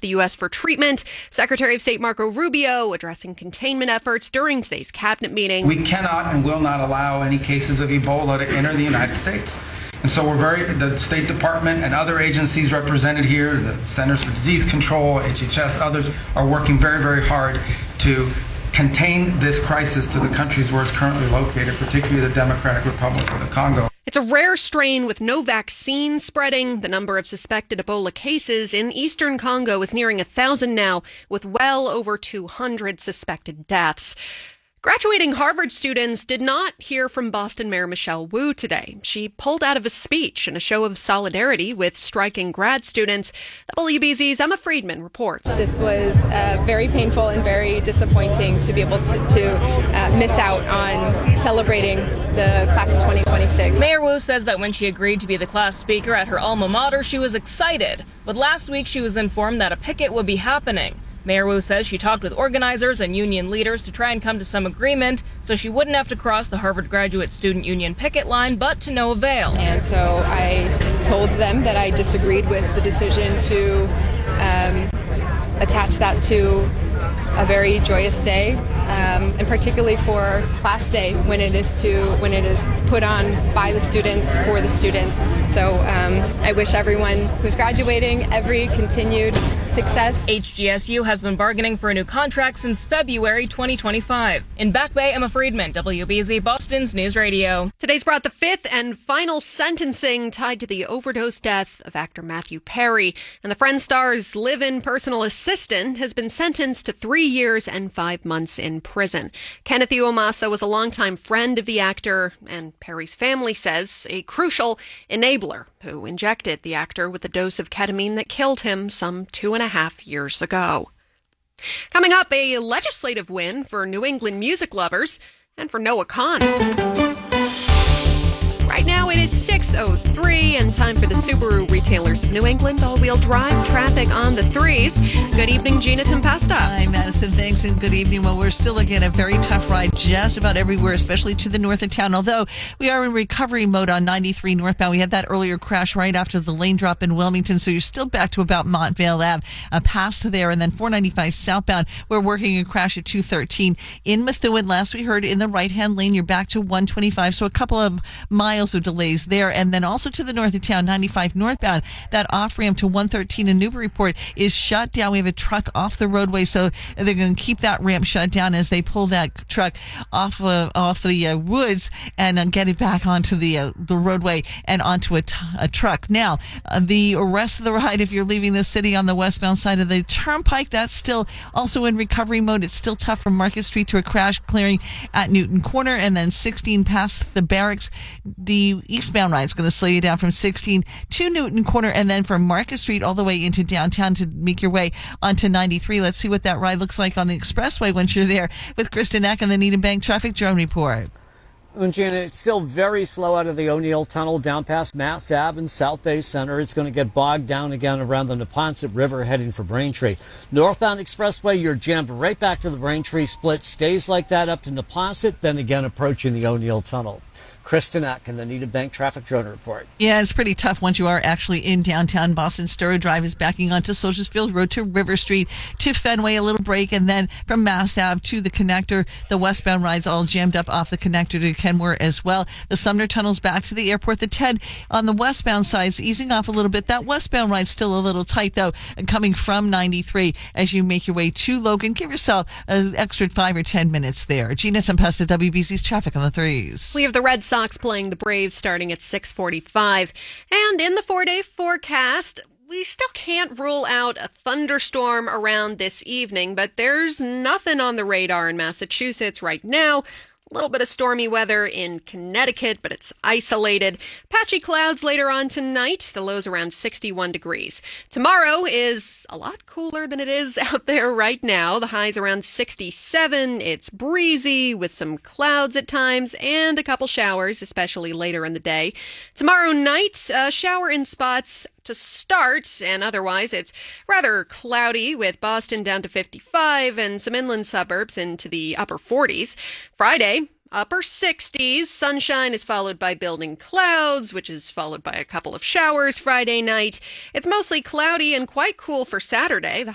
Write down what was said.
the U.S. for treatment. Secretary of State Marco Rubio addressing containment efforts during today's cabinet meeting. We cannot and will not allow any cases of Ebola to enter the United States. And so the State Department and other agencies represented here, the Centers for Disease Control, HHS, others are working very, very hard to contain this crisis to the countries where it's currently located, particularly the Democratic Republic of the Congo. It's a rare strain with no vaccine spreading. The number of suspected Ebola cases in eastern Congo is nearing 1,000 now, with well over 200 suspected deaths. Graduating Harvard students did not hear from Boston Mayor Michelle Wu today. She pulled out of a speech in a show of solidarity with striking grad students. WBZ's Emma Friedman reports. This was very painful and very disappointing to be able to miss out on celebrating the class of 2026. Mayor Wu says that when she agreed to be the class speaker at her alma mater, she was excited. But last week she was informed that a picket would be happening. Mayor Wu says she talked with organizers and union leaders to try and come to some agreement so she wouldn't have to cross the Harvard Graduate Student Union picket line, but to no avail. And so I told them that I disagreed with the decision to attach that to a very joyous day, and particularly for class day when it is put on by the students for the students. So I wish everyone who's graduating every continued success. HGSU has been bargaining for a new contract since February 2025. In Back Bay, Emma Friedman, WBZ Boston's News Radio. Today's brought the fifth and final sentencing tied to the overdose death of actor Matthew Perry. And the Friends star's live-in personal assistant has been sentenced to 3 years and 5 months in prison. Kenneth Iwamasa was a longtime friend of the actor, and Perry's family says a crucial enabler who injected the actor with a dose of ketamine that killed him some 2.5 years ago. Coming up, a legislative win for New England music lovers and for Noah Kahan. Right now it is 6:03 and time for the Subaru Retailers of New England all-wheel drive traffic on the threes. Good evening, Gina Tempesta. Hi, Madison. Thanks and good evening. Well, we're still looking at a very tough ride just about everywhere, especially to the north of town. Although we are in recovery mode on 93 northbound. We had that earlier crash right after the lane drop in Wilmington, so you're still back to about Montvale Ave, past there. And then 495 southbound, we're working a crash at 213 in Methuen. Last we heard in the right-hand lane, you're back to 125, so a couple of miles of delays there. And then also to the north of town, 95 northbound, that off-ramp to 113 in Newburyport is shut down. We have a truck off the roadway, so they're going to keep that ramp shut down as they pull that truck off the woods and get it back onto the roadway and onto a truck. Now, the rest of the ride, if you're leaving the city on the westbound side of the turnpike, that's still also in recovery mode. It's still tough from Market Street to a crash clearing at Newton Corner, and then 16 past the barracks. The eastbound ride is going to slow you down from 16 to Newton Corner, and then from Market Street all the way into downtown to make your way onto 93. Let's see what that ride looks like on the expressway once you're there with Kristen Eck and the Needham Bank Traffic Drone Report. And Gina, it's still very slow out of the O'Neill Tunnel down past Mass Ave and South Bay Center. It's going to get bogged down again around the Neponset River heading for Braintree. Northbound Expressway, you're jammed right back to the Braintree split. Stays like that up to Neponset, then again approaching the O'Neill Tunnel. Kristen Eck and the Needham Bank Traffic Drone Report. Yeah, it's pretty tough once you are actually in downtown Boston. Sturrow Drive is backing onto Soldiers Field Road to River Street to Fenway, a little break, and then from Mass Ave to the connector. The westbound rides all jammed up off the connector to Kenmore as well. The Sumner Tunnel's back to the airport. The TED on the westbound side is easing off a little bit. That westbound ride's still a little tight, though, and coming from 93 as you make your way to Logan. Give yourself an extra 5 or 10 minutes there. Gina Tempesta, WBC's Traffic on the Threes. We have the Red Sox playing the Braves starting at 6:45. And in the 4-day forecast, we still can't rule out a thunderstorm around this evening, but there's nothing on the radar in Massachusetts right now. A little bit of stormy weather in Connecticut, but it's isolated. Patchy clouds later on tonight. The low's around 61 degrees. Tomorrow is a lot cooler than it is out there right now. The high's around 67. It's breezy with some clouds at times and a couple showers, especially later in the day. Tomorrow night, a shower in spots to start, and otherwise it's rather cloudy with Boston down to 55 and some inland suburbs into the upper 40s. Friday, upper 60s. Sunshine is followed by building clouds, which is followed by a couple of showers Friday night. It's mostly cloudy and quite cool for Saturday. The